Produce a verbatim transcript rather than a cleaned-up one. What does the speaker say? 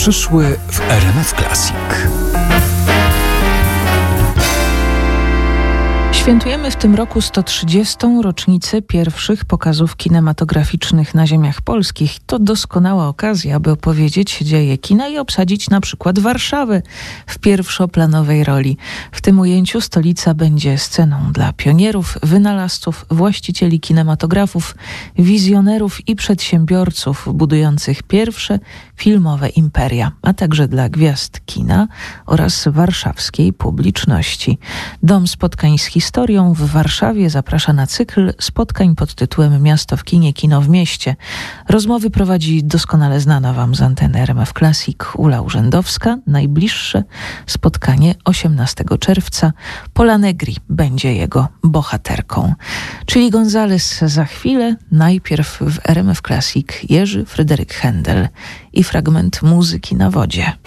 przyszły w R M F Classic. Świętujemy w tym roku sto trzydziestą rocznicę pierwszych pokazów kinematograficznych na ziemiach polskich. To doskonała okazja, aby opowiedzieć dzieje kina i obsadzić na przykład Warszawę w pierwszoplanowej roli. W tym ujęciu stolica będzie sceną dla pionierów, wynalazców, właścicieli kinematografów, wizjonerów i przedsiębiorców budujących pierwsze filmowe imperia, a także dla gwiazd kina oraz warszawskiej publiczności. Dom spotkań z historią w Warszawie zaprasza na cykl spotkań pod tytułem Miasto w kinie, kino w mieście. Rozmowy prowadzi doskonale znana Wam z anteny R M F Classic Ula Urzędowska. Najbliższe spotkanie osiemnastego czerwca. Pola Negri będzie jego bohaterką. Czyli Gonzales za chwilę. Najpierw w R M F Classic Jerzy Fryderyk Händel i fragment muzyki na wodzie.